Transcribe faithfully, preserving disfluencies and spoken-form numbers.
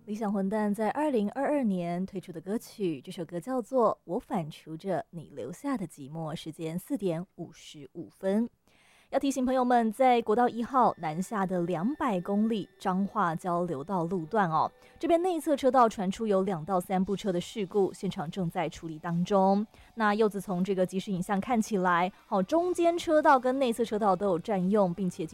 理想混蛋在二零二二年推出的歌曲，这首歌叫做《我反刍着你留下的寂寞》，时间四点五十五分。要提醒朋友们，在国道一号南下的两百公里彰化交流道路段哦，这边内侧车道传出有两到三部车的事故，现场正在处理当中。那柚子从这个即时影像看起来，好，中间车道跟内侧车道都有占用，并且